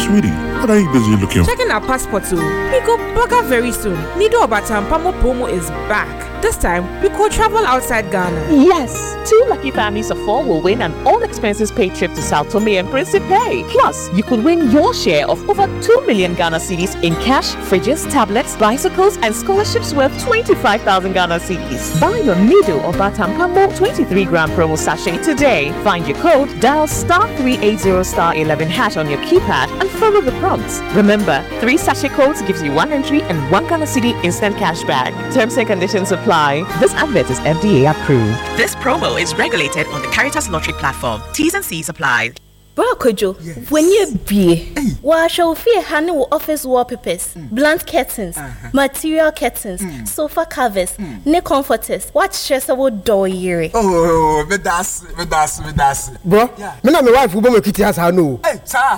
sweetie, what are you busy looking for? Checking our passport too. We go Baga very soon. Nido Obatampamo promo is back. This time, we could travel outside Ghana. Yes, 2 lucky families of 4 will win an all-expenses paid trip to Sao Tome and Principe. Plus, you could win your share of over 2 million Ghana cedis in cash, fridges, tablets, bicycles, and scholarships worth 25,000 Ghana cedis. Buy your Nido or Batampamo 23-gram promo sachet today. Find your code, dial *380*11# on your keypad, and follow the prompts. Remember, 3 sachet codes gives you 1 entry and 1 Ghana cedi instant cash back. Terms and conditions apply. This advert is FDA approved. This promo is regulated on the Caritas Lottery platform. T's and C's apply. Bro Kojo, when you be, what shall fear handle office wallpapers, blunt curtains, material curtains, sofa covers, knee comforters, what stress about door year? Oh, that's. Bro, me na my wife who make it as I know. Hey, sir.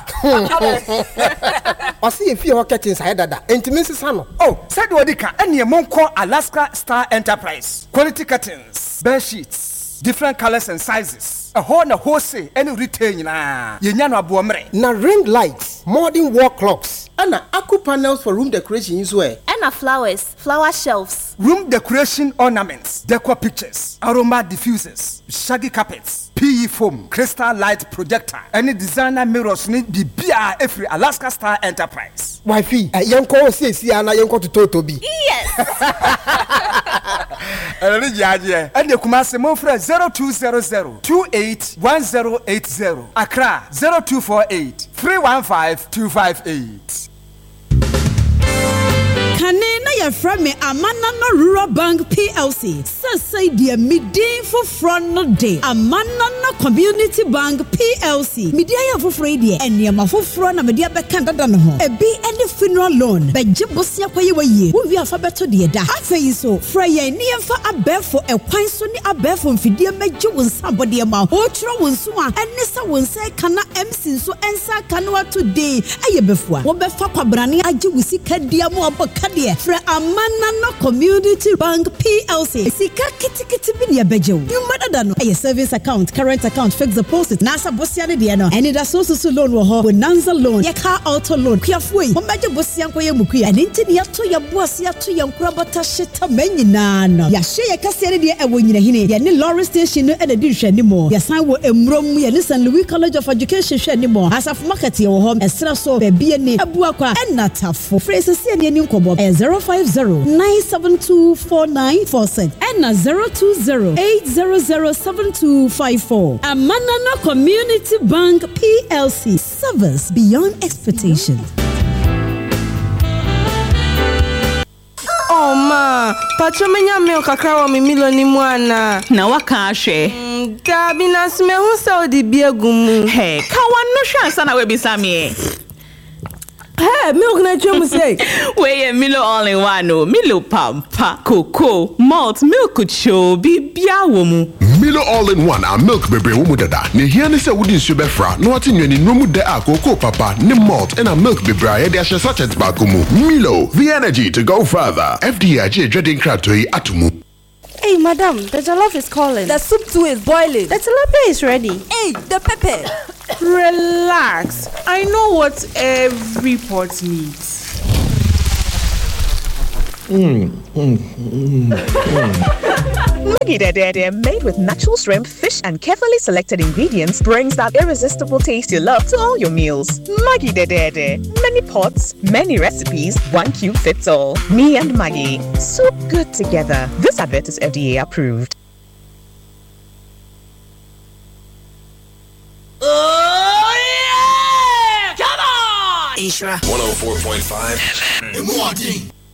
I see if you are curtains I dada. Intimacy sano. Oh, said Wadika, and your mom call Alaska Star Enterprise. Quality curtains, bed sheets, different colors and sizes. A whole say any retail na yenyano abuomre na ring lights, modern wall clocks, and aqua panels for room decoration as well. And flowers, flower shelves, room decoration ornaments, decor pictures, aroma diffusers, shaggy carpets, PE foam, crystal light projector, any designer mirrors need the BR every Alaska Star Enterprise. Wifey, yanko say ana yanko to Totobi. Yes. And the Kumasi Mofre 0200-281080. Accra 0248-315-258. Kanena ya frame Amanana Rural Bank PLC. Say dear midday for front no day. Amanana Community Bank PLC. Media for Frady and Yama for front of media back and ho. A be any funeral loan. By Jibosia Paye, who we are for better dear. Da half so Freya near for a bear for a quine sunny a bear from Fidia Major when somebody amount. Otra will swan and Nessa will say Kana MC so answer Canoa today. Aye before. Wobefa Brani Aji we see Kadiamo Kadia from Amanana Community Bank PLC. Sika kiti binia bejo. You mother than a savings account, current account, fixed deposit, Nasa Bosiani Diano, and it is also loan or Bonanza loan, your car auto loan, Kiafui, Omaja Bosianko Yamuki, and Intinia to your Bosia to your Krabata Shita Meninano. Yashia Cassidy, a winner, Yanni Lawrence Station, and a dish anymore. Yasan will Emrom, Yanis Louis College of Education anymore. As of market your home, a Strasso, a BNA, a Buaka, and not tough for phrases and new Kobo, 050-972-4947, and 020-800-7254. Amanana Community Bank PLC. Service beyond expectation. Oh ma, pachomenya milk kakra mi milo ni mwana. Na waka ahwe. Dabi na sme hu sa odi biegumu. Hey, kawan no hwansa na we bisame. Hey, milk na chemu say. We Milo all in one no. Milo pampa, cocoa, malt, milk cho bibia wo mu. Milo all in one a milk bebre wo mu dada. Ne hia ne se wodi nsu befra, no ati nwani no mu de a cocoa papa, ne malt and a milk bebre a de ahye sachet ba komu. Milo, the energy to go further. FDA dreading kratoi atumu. Hey, madam, the jollof is calling. The soup too is boiling. The tilapia is ready. Hey, the pepper. Relax. I know what every pot needs. Maggi Dede, made with natural shrimp, fish, and carefully selected ingredients, brings that irresistible taste you love to all your meals. Maggi Dede, many pots, many recipes, one cube fits all. Me and Maggi, so good together. This advert is FDA approved. Oh yeah! Come on! Isra 104.5 FM.